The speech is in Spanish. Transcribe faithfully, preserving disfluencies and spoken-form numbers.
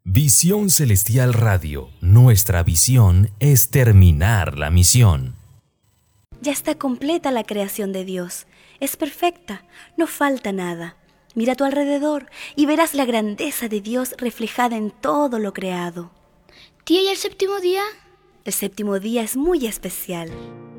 Visión Celestial Radio, nuestra visión es terminar la misión. Ya está completa la creación de Dios. Es perfecta, no falta nada. Mira a tu alrededor y verás la grandeza de Dios reflejada en todo lo creado. Tía, ¿y el séptimo día? El séptimo día es muy especial.